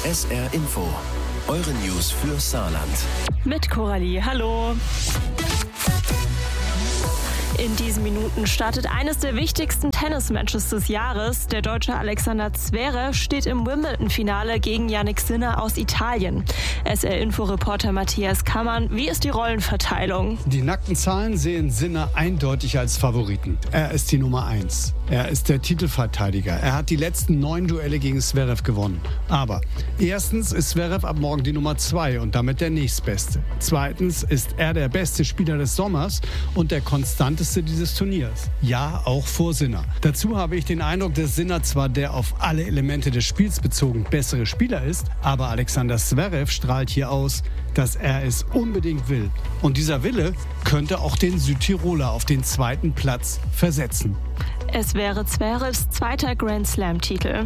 SR Info, eure News für Saarland. Mit Coralie, hallo. In diesen Minuten startet eines der wichtigsten Tennismatches des Jahres. Der Deutsche Alexander Zverev steht im Wimbledon-Finale gegen Jannik Sinner aus Italien. SR-Info-Reporter Matthias Kammann, wie ist die Rollenverteilung? Die nackten Zahlen sehen Sinner eindeutig als Favoriten. Er ist die Nummer 1. Er ist der Titelverteidiger. Er hat die letzten 9 Duelle gegen Zverev gewonnen. Aber erstens ist Zverev ab morgen die Nummer 2 und damit der nächstbeste. Zweitens ist er der beste Spieler des Sommers und der konstanteste dieses Turniers. Ja, auch vor Sinner. Dazu habe ich den Eindruck, dass Sinner zwar der auf alle Elemente des Spiels bezogen bessere Spieler ist, aber Alexander Zverev strahlt hier aus, dass er es unbedingt will. Und dieser Wille könnte auch den Südtiroler auf den 2. Platz versetzen. Es wäre Zverevs zweiter Grand-Slam-Titel.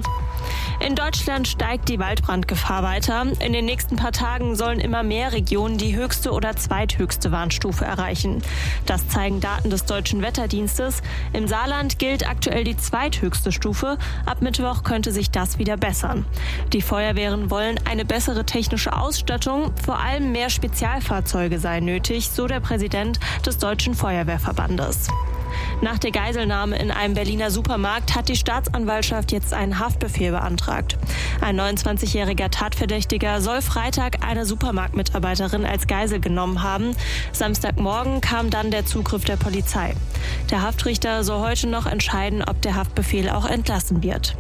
In Deutschland steigt die Waldbrandgefahr weiter. In den nächsten paar Tagen sollen immer mehr Regionen die höchste oder zweithöchste Warnstufe erreichen. Das zeigen Daten des Deutschen Wetterdienstes. Im Saarland gilt aktuell die zweithöchste Stufe. Ab Mittwoch könnte sich das wieder bessern. Die Feuerwehren wollen eine bessere technische Ausstattung. Vor allem mehr Spezialfahrzeuge seien nötig, so der Präsident des Deutschen Feuerwehrverbandes. Nach der Geiselnahme in einem Berliner Supermarkt hat die Staatsanwaltschaft jetzt einen Haftbefehl beantragt. Ein 29-jähriger Tatverdächtiger soll Freitag eine Supermarktmitarbeiterin als Geisel genommen haben. Samstagmorgen kam dann der Zugriff der Polizei. Der Haftrichter soll heute noch entscheiden, ob der Haftbefehl auch entlassen wird.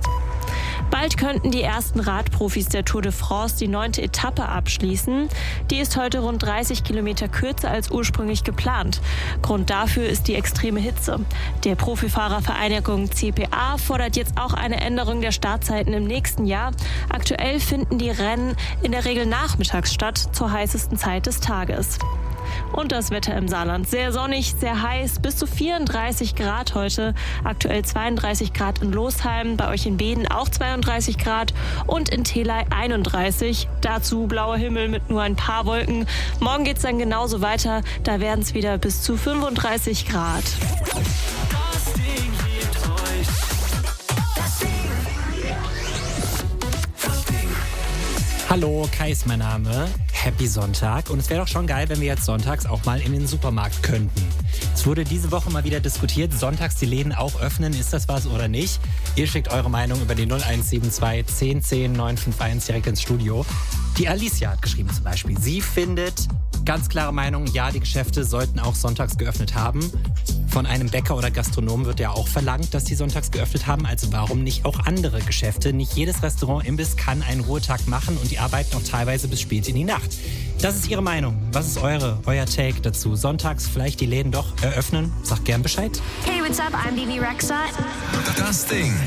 Bald könnten die ersten Radprofis der Tour de France die 9. Etappe abschließen. Die ist heute rund 30 Kilometer kürzer als ursprünglich geplant. Grund dafür ist die extreme Hitze. Der Profifahrervereinigung CPA fordert jetzt auch eine Änderung der Startzeiten im nächsten Jahr. Aktuell finden die Rennen in der Regel nachmittags statt, zur heißesten Zeit des Tages. Und das Wetter im Saarland. Sehr sonnig, sehr heiß, bis zu 34 Grad heute. Aktuell 32 Grad in Losheim, bei euch in Beeden auch 32 Grad und in Theley 31. Dazu blauer Himmel mit nur ein paar Wolken. Morgen geht's dann genauso weiter, da werden es wieder bis zu 35 Grad. Hallo, Kai ist mein Name. Happy Sonntag. Und es wäre doch schon geil, wenn wir jetzt sonntags auch mal in den Supermarkt könnten. Es wurde diese Woche mal wieder diskutiert, sonntags die Läden auch öffnen. Ist das was oder nicht? Ihr schickt eure Meinung über die 0172 10 10 951 direkt ins Studio. Die Alicia hat geschrieben zum Beispiel. Sie findet, ganz klare Meinung, ja, die Geschäfte sollten auch sonntags geöffnet haben. Von einem Bäcker oder Gastronom wird ja auch verlangt, dass die sonntags geöffnet haben. Also warum nicht auch andere Geschäfte? Nicht jedes Restaurant, Imbiss kann einen Ruhetag machen und die arbeiten auch teilweise bis spät in die Nacht. Das ist Ihre Meinung. Was ist euer Take dazu? Sonntags vielleicht die Läden doch eröffnen? Sagt gern Bescheid. Hey, what's up? I'm Bibi Rexha. Das Ding.